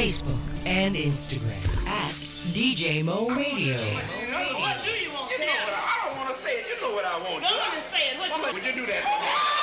Facebook, and Instagram at DJ Mo Radio. What do you want to tell me? I don't want to say it. You know what I want. Go on and say it. Would you do that for me?